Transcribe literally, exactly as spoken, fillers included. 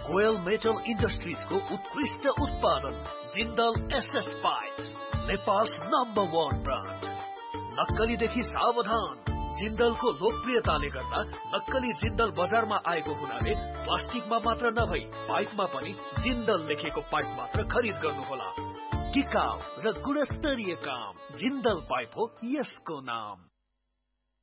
Goyal metal इन्डस्ट्रिजको उत्कृष्ट उत्पादन Jindal SS pipe, Nepal number one brand. नक्कलीदेखि सावधान। जिन्दलको लोकप्रियताले गर्दा नक्कली जिन्दल बजारमा आएको हुनाले प्लास्टिकमा मात्र नभई पाइपमा पनि जिन्दल लेखेको पाइप मात्र खरिद गर्नुहोला। टिकाउ र गुणस्तरीय काम, जिन्दल पाइप हो यसको नाम।